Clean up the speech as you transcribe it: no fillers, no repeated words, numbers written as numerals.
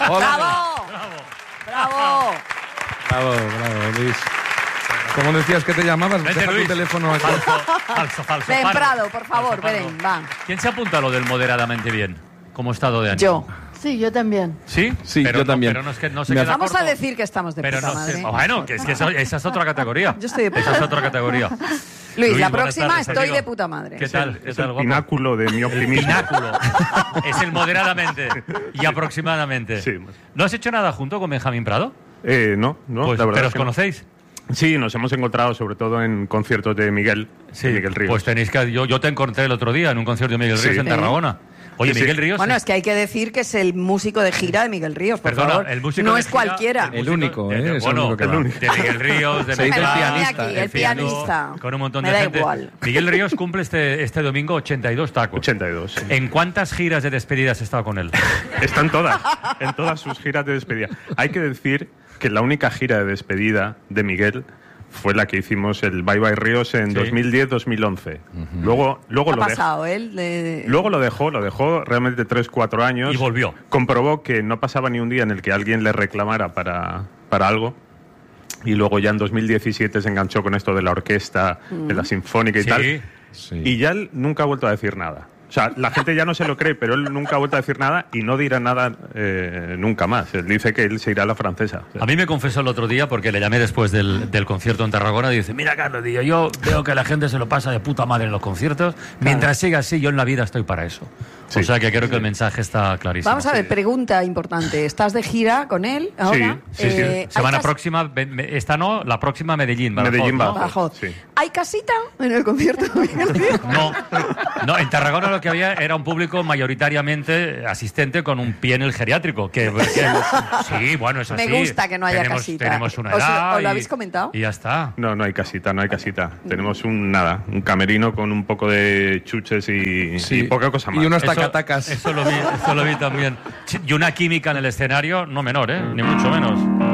¡Bravo! ¡Bravo! Bravo, Luis. ¿Cómo decías que te llamabas? Vete, Deja Luis. tu teléfono aquí. Falso. Ven, Pardo. Prado, por favor, Falso, ven, Pardo. va. ¿Quién se apunta a lo del moderadamente bien? ¿Como estado de ánimo? Yo. Sí, yo también. ¿Sí? Sí, Pero yo también. Pero no es que no se Me queda Vamos corto. a decir que estamos de Pero puta no madre. sé. Bueno, que esa es otra categoría. Yo estoy de puta Esa es madre. otra categoría. Luis, la buenas próxima tardes, estoy amigo. de puta madre. ¿Qué tal? ¿Qué Es tal, el guapo? pináculo de mi optimismo. Pináculo. Es el moderadamente y aproximadamente. Sí. ¿No has hecho nada junto con Benjamín Prado? No, Pues, la verdad. ¿pero es os que no. conocéis? Sí, nos hemos encontrado sobre todo en conciertos de Miguel Ríos. Pues tenéis que... Yo te encontré el otro día en un concierto de Miguel Sí. Ríos en Tarragona. Oye, Sí, sí. Miguel Ríos... Bueno, es que hay que decir que es el músico de gira de Miguel Ríos, por Perdona, favor. el músico no de es gira, cualquiera. El único, es el bueno, único que va. De Miguel Ríos, de Se dice el Miguel pianista. Aquí, el pianista. Con un montón Me de da gente. igual. Miguel Ríos cumple este domingo 82 tacos. 82. Sí. ¿En cuántas giras de despedida has estado con él? Están todas, en todas sus giras de despedida. Hay que decir que la única gira de despedida de Miguel fue la que hicimos el Bye Bye Ríos en Sí. 2010-2011. Luego ¿Qué lo ha dejó. pasado él? Luego lo dejó realmente 3-4 años. Y volvió. Comprobó que no pasaba ni un día en el que alguien le reclamara para algo. Y luego ya en 2017 se enganchó con esto de la orquesta, de la sinfónica y Sí. tal. Sí. Y ya él nunca ha vuelto a decir nada. O sea, la gente ya no se lo cree, pero él nunca ha vuelto a decir nada y no dirá nada nunca más. Él dice que él se irá a la francesa. A mí me confesó el otro día, porque le llamé después del concierto en Tarragona, y dice, mira, Carlos, digo, yo veo que la gente se lo pasa de puta madre en los conciertos. Mientras siga así, yo en la vida estoy para eso. Sí. O sea que creo que el mensaje está clarísimo. Vamos a ver, pregunta importante. ¿Estás de gira con él ahora? Sí. Semana ¿hay próxima, esta no, la próxima Medellín. Badajoz, Medellín, ¿no? Badajoz. Badajoz. Sí. ¿Hay casita en el concierto de Miguel Ríos? No, en Tarragona lo que había era un público mayoritariamente asistente con un pie en el geriátrico. Sí, bueno, eso Me sí. gusta que no haya casita. Tenemos una ¿Os edad. lo habéis comentado? Y ya está. No hay casita, no hay casita. Tenemos un camerino con un poco de chuches y poca cosa más. Y unos Eso- tacatacas. Eso lo vi también. Y una química en el escenario, no menor, ni mucho menos.